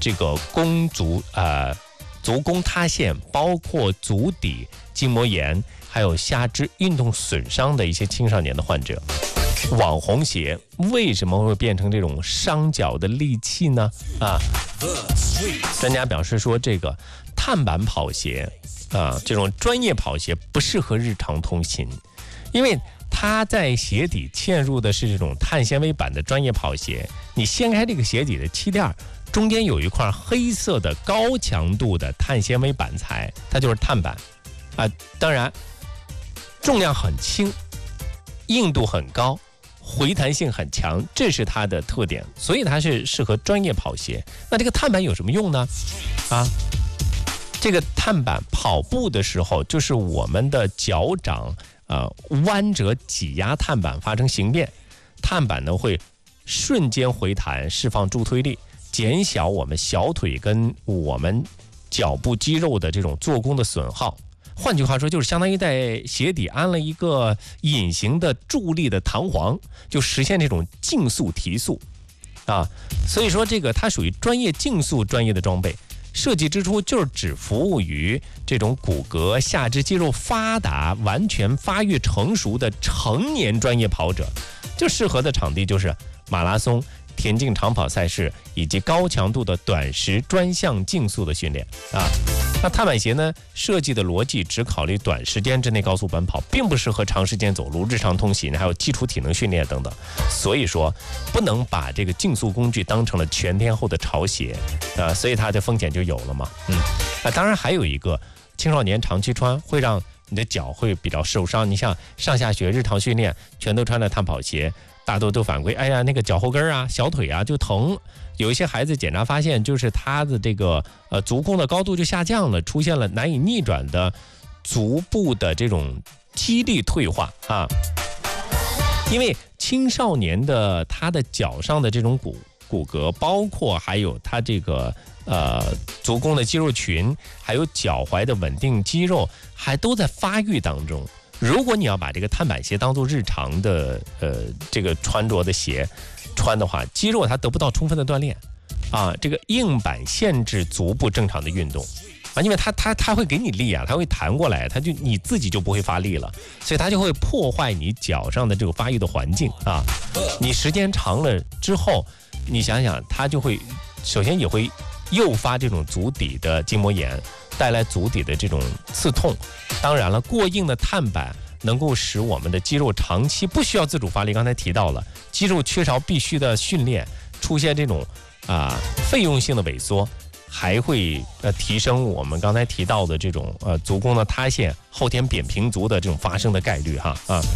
这个足弓塌陷，包括足底筋膜炎，还有下肢运动损伤的一些青少年的患者。网红鞋为什么会变成这种伤脚的利器呢？专家表示说，这个碳板跑鞋这种专业跑鞋不适合日常通勤，因为它在鞋底嵌入的是这种碳纤维板的专业跑鞋，你掀开这个鞋底的气垫，中间有一块黑色的高强度的碳纤维板材，它就是碳板当然重量很轻，硬度很高，回弹性很强，这是它的特点，所以它是适合专业跑鞋。那这个碳板有什么用呢？这个碳板跑步的时候，就是我们的脚掌弯折挤压碳板发生形变，碳板呢会瞬间回弹，释放助推力，减小我们小腿跟我们脚部肌肉的这种做工的损耗。换句话说，就是相当于在鞋底安了一个隐形的助力的弹簧，就实现这种竞速提速所以说这个它属于专业竞速专业的装备，设计之初就是只服务于这种骨骼下肢肌肉发达完全发育成熟的成年专业跑者，就适合的场地就是马拉松、田径长跑赛事以及高强度的短时专项竞速的训练那碳板鞋呢，设计的逻辑只考虑短时间之内高速奔跑，并不适合长时间走路、日常通行，还有基础体能训练等等。所以说，不能把这个竞速工具当成了全天候的潮鞋所以它的风险就有了嘛。当然还有一个，青少年长期穿会让你的脚会比较受伤。你像上下学、日常训练，全都穿着碳跑鞋，大多都反馈，哎呀，那个脚后跟小腿就疼。有一些孩子检查发现，就是他的这个足弓的高度就下降了，出现了难以逆转的足部的这种肌力退化因为青少年的他的脚上的这种骨骼，包括还有他这个足弓的肌肉群，还有脚踝的稳定肌肉，还都在发育当中。如果你要把这个碳板鞋当做日常的这个穿着的鞋穿的话，肌肉它得不到充分的锻炼这个硬板限制足部正常的运动因为它会给你力它会弹过来，你自己就不会发力了，所以它就会破坏你脚上的这个发育的环境你时间长了之后，你想想，它就会首先也会诱发这种足底的筋膜炎，带来足底的这种刺痛。当然了，过硬的碳板能够使我们的肌肉长期不需要自主发力，刚才提到了肌肉缺少必须的训练，出现这种费用性的萎缩，还会提升我们刚才提到的这种足弓的塌陷、后天扁平足的这种发生的概率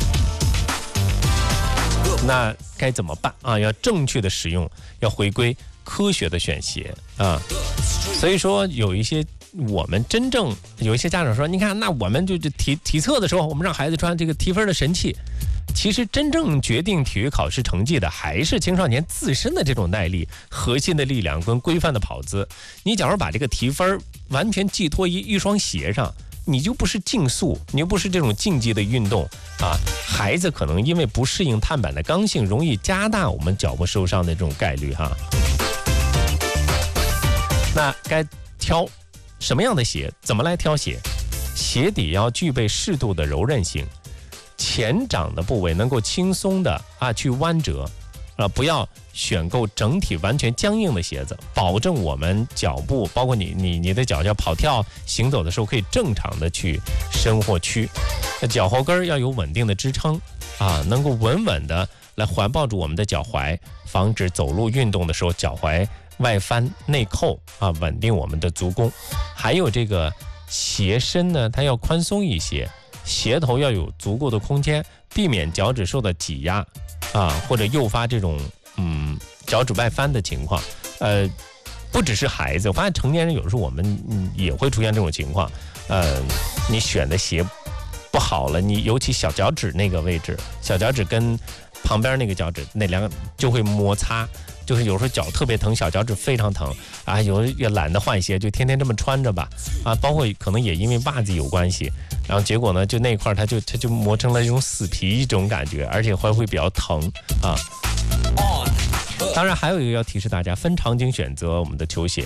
那该怎么办要正确的使用，要回归科学的选鞋所以说有一些家长说，你看，那我们就体测的时候，我们让孩子穿这个提分的神器。其实真正决定体育考试成绩的，还是青少年自身的这种耐力、核心的力量跟规范的跑姿。你假如把这个提分完全寄托于一双鞋上，你就不是竞速，你又不是这种竞技的运动孩子可能因为不适应碳板的刚性，容易加大我们脚部受伤的这种概率那该挑什么样的鞋？怎么来挑鞋？鞋底要具备适度的柔韧性，前掌的部位能够轻松的去弯折不要选购整体完全僵硬的鞋子，保证我们脚部，包括你的脚跑跳行走的时候可以正常的去伸或屈。脚后跟要有稳定的支撑能够稳稳的来环抱住我们的脚踝，防止走路运动的时候脚踝外翻内扣稳定我们的足弓。还有这个鞋身呢，它要宽松一些，鞋头要有足够的空间，避免脚趾受到挤压或者诱发这种脚趾外翻的情况。不只是孩子，我发现成年人有时候我们也会出现这种情况。你选的鞋不好了，你尤其小脚趾那个位置，小脚趾跟旁边那个脚趾那两个就会摩擦，就是有时候脚特别疼，小脚趾非常疼有也懒得换鞋，就天天这么穿着吧包括可能也因为袜子有关系，然后结果呢，就那块它就磨成了一种死皮这种感觉，而且会比较疼当然还有一个要提示大家，分场景选择我们的球鞋。